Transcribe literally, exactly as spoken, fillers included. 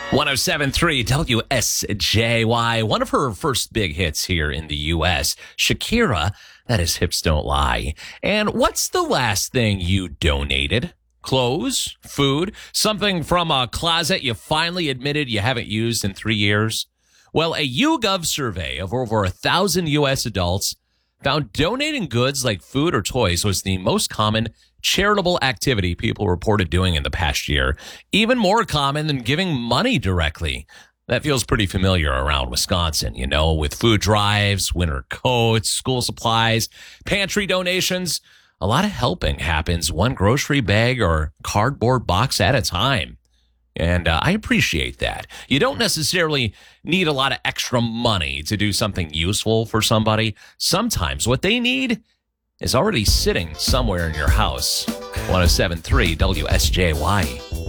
one oh seven point three W S J Y. One of her first big hits here in the U S. Shakira, that is Hips Don't Lie. And what's the last thing you donated? Clothes? Food? Something from a closet you finally admitted you haven't used in three years? Well, a YouGov survey of over a thousand U S adults found donating goods like food or toys was the most common charitable activity people reported doing in the past year, even more common than giving money directly. That feels pretty familiar around Wisconsin, you know, with food drives, winter coats, school supplies, pantry donations. A lot of helping happens one grocery bag or cardboard box at a time. And uh, I appreciate that. You don't necessarily need a lot of extra money to do something useful for somebody. Sometimes what they need is already sitting somewhere in your house. one oh seven point three W S J Y.